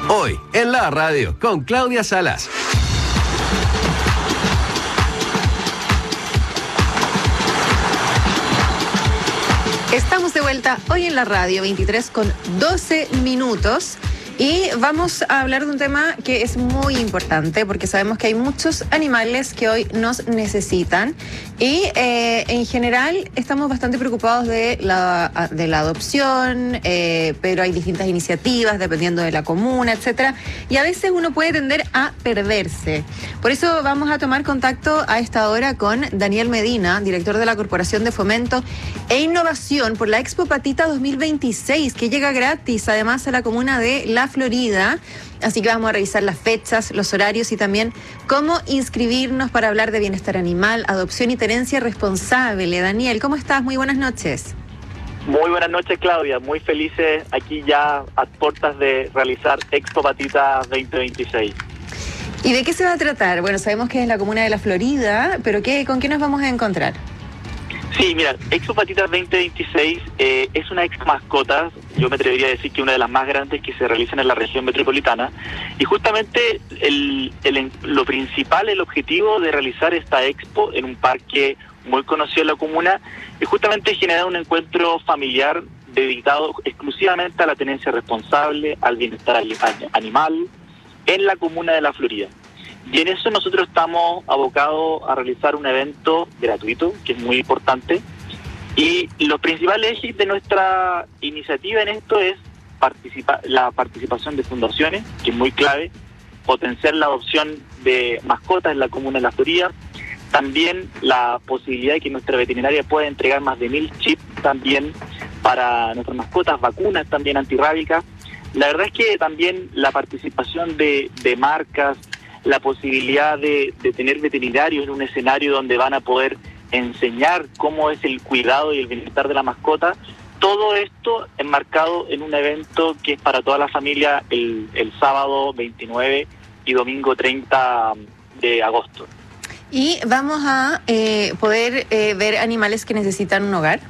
Hoy, en la radio, con Claudia Salas. Estamos de vuelta hoy en la radio, 23:12. Y vamos a hablar de un tema que es muy importante porque sabemos que hay muchos animales que hoy nos necesitan y en general estamos bastante preocupados de la adopción, pero hay distintas iniciativas dependiendo de la comuna, etcétera, y a veces uno puede tender a perderse. Por eso vamos a tomar contacto a esta hora con Daniel Medina, director de la Corporación de Fomento e Innovación por la Expo Patita 2026, que llega gratis además a la comuna de La Florida. Así que vamos a revisar las fechas, los horarios y también cómo inscribirnos para hablar de bienestar animal, adopción y tenencia responsable. Daniel, ¿cómo estás? Muy buenas noches. Muy buenas noches, Claudia. Muy felices aquí ya a puertas de realizar Expo Patita 2026. ¿Y de qué se va a tratar? Bueno, sabemos que es la comuna de La Florida, pero ¿con qué nos vamos a encontrar? Sí, mira, Expo Patita 2026 es una expo mascotas, yo me atrevería a decir que una de las más grandes que se realizan en la región metropolitana, y justamente lo principal, el objetivo de realizar esta expo en un parque muy conocido en la comuna, es justamente generar un encuentro familiar dedicado exclusivamente a la tenencia responsable, al bienestar animal en la comuna de La Florida. Y en eso nosotros estamos abocados a realizar un evento gratuito, que es muy importante. Y los principales ejes de nuestra iniciativa en esto es la participación de fundaciones, que es muy clave, potenciar la adopción de mascotas en la comuna de La Florida, también la posibilidad de que nuestra veterinaria pueda entregar más de 1000 chips también para nuestras mascotas, vacunas también antirrábicas. La verdad es que también la participación de marcas, la posibilidad de tener veterinarios en un escenario donde van a poder enseñar cómo es el cuidado y el bienestar de la mascota, todo esto enmarcado en un evento que es para toda la familia el sábado 29 y domingo 30 de agosto. ¿Y vamos a poder ver animales que necesitan un hogar?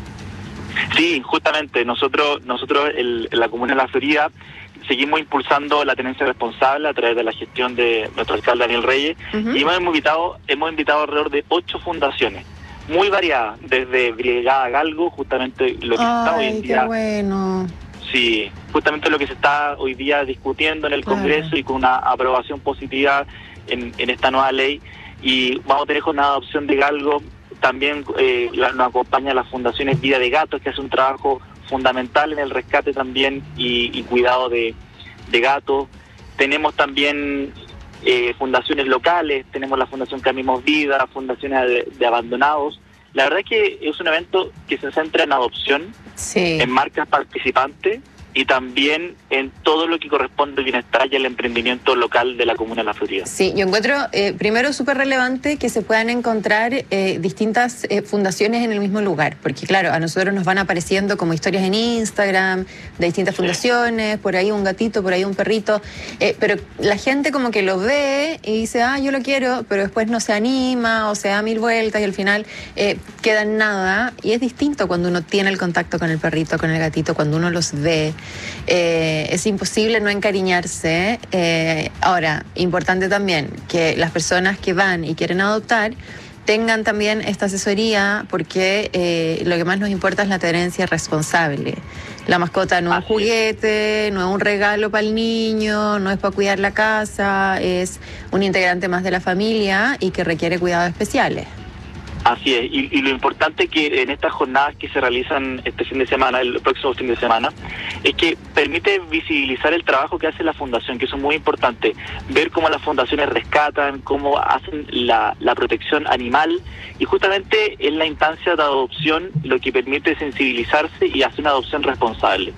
Sí, justamente nosotros en la comuna de La Florida seguimos impulsando la tenencia responsable a través de la gestión de nuestro alcalde Daniel Reyes. Y hemos invitado alrededor de 8 fundaciones, muy variadas, desde Brigada Galgo, justamente lo que está hoy en día. ¡Qué bueno! Sí, justamente lo que se está hoy día discutiendo en el Congreso y con una aprobación positiva en esta nueva ley. Y vamos a tener jornada de adopción de Galgo. También nos acompaña las fundaciones Vida de Gatos, que hace un trabajo fundamental en el rescate también y cuidado de gatos. Tenemos también fundaciones locales, tenemos la Fundación Camimos Vida, fundaciones de abandonados. La verdad es que es un evento que se centra en adopción, en marcas participantes y también en todo lo que corresponde al bienestar y al emprendimiento local de la comuna de La Florida. Sí, yo encuentro primero súper relevante que se puedan encontrar distintas fundaciones en el mismo lugar, porque claro, a nosotros nos van apareciendo como historias en Instagram de distintas fundaciones, por ahí un gatito, por ahí un perrito, pero la gente como que lo ve y dice, yo lo quiero, pero después no se anima o se da 1000 vueltas y al final queda en nada, y es distinto cuando uno tiene el contacto con el perrito, con el gatito, cuando uno los ve. Es imposible no encariñarse. Ahora, importante también que las personas que van y quieren adoptar tengan también esta asesoría, porque lo que más nos importa es la tenencia responsable. La mascota no es un juguete, no es un regalo para el niño, no es para cuidar la casa, es un integrante más de la familia y que requiere cuidados especiales. Así es, y lo importante que en estas jornadas que se realizan este fin de semana, el próximo fin de semana, es que permite visibilizar el trabajo que hace la fundación, que eso es muy importante, ver cómo las fundaciones rescatan, cómo hacen la protección animal, y justamente en la instancia de adopción lo que permite es sensibilizarse y hacer una adopción responsable.